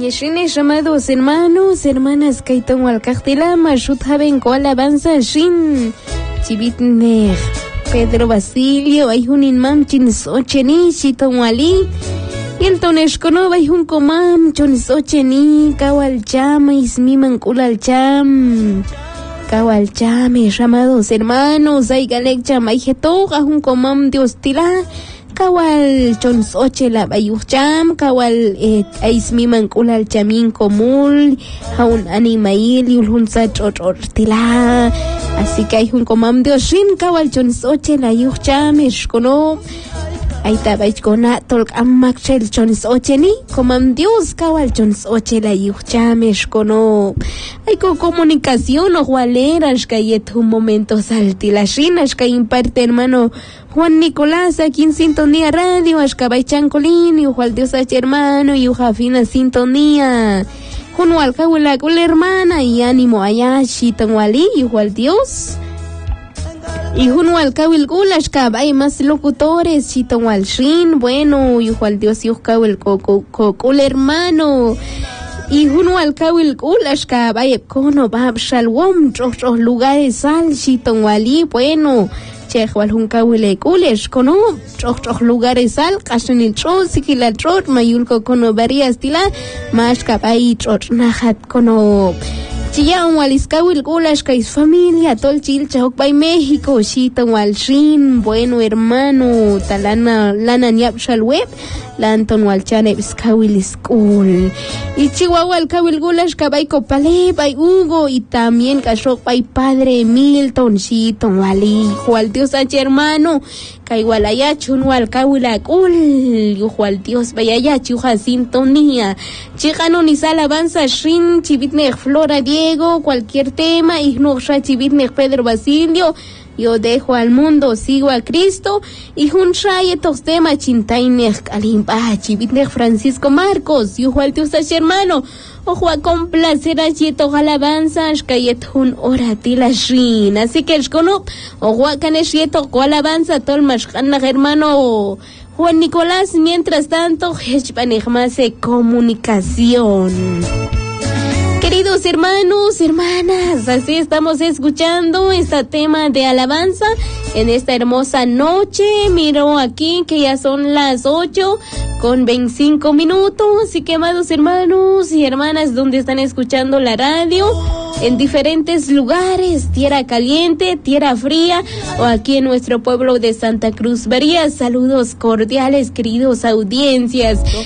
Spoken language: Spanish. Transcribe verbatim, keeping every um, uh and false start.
Shines, amados hermanos, hermanas, Kaiton Walcachtilama, Shuthaben, Alabanza, Shin, Chibitner, Pedro Basilio, Ayunin Mam, Chinsocheni, Chiton Wali, y el Toneshkono, Ayun Komam, Chonsocheni, Kawal Chama, Ismiman Kulal Cham, Kawal Chame, amados hermanos, Aygalek Cham, Ayheto, Ayun Komam, Dios Tila. Kawal chonsoche la bayucham, kawal eh, aismi mankulal chamin komul, haun animail yulhun sa chochortila. Así que hay un comam de oshin, kawal chonsoche la yucham, eshkono. Ahí estaba echkona tolk amakchel chonsoche ni, comam Dios, kawal chonsoche la yucham, eshkono. Hay con comunicación o gualeras que hay un momento saltila shinas que imparte hermano Juan Nicolás aquí en Sintonía Radio, Ashkabay Chancolín, y Juan Dios H hermano, y Ujafina Sintonía. Juan Walcawila con la hermana, y ánimo allá, Shitan Wali, y Juan Dios. Y Juan Walcawil Gul, Ashkabay más locutores, Shitan Walshin, bueno, y Juan Dios, y Ujkawil Coco, Coco, el hermano. Y Juan Walcawil Gul, Ashkabay, Kono, Bab, Shalwom, otros lugares, al Shitan Wali, bueno. Chehwal hunkawile kulesh kono troch troch lugares al kashin tro sikila trot mayulko kono varias tila mas kapai trot nahat kono Chilla un waliskawil kulash kais familia tol chilcha by México shita walshin bueno hermano talana lana nyapshal web lanton walchane biskawil school y Chihuahua el kawil gulash kabay kopale by Hugo y también kashok by padre Milton shiton wali Juan Dios H hermano kaiwalaya chunwal kawila kul yujual Dios vaya chuja sintonía chicano ni alabanza shin chivitne Flora Diego cualquier tema ignosha chivitne Pedro Basilio yo dejo al mundo, sigo a Cristo, y Hunshay estos temas chintainek alimba, chivitnek Francisco Marcos, y Juan Dios hermano, ojo a complacer a chieto alabanzas, kayet hun oratila shin, así que el cono, ojo a canechieto co alabanza, tol mashkana hermano Juan Nicolás, mientras tanto, hechpanejmase comunicación. Queridos hermanos, hermanas, así estamos escuchando este tema de alabanza en esta hermosa noche. Miro aquí que ya son las ocho con veinticinco minutos. Así que, amados hermanos y hermanas, donde están escuchando la radio, en diferentes lugares, tierra caliente, tierra fría, o aquí en nuestro pueblo de Santa Cruz Varía, saludos cordiales, queridos audiencias.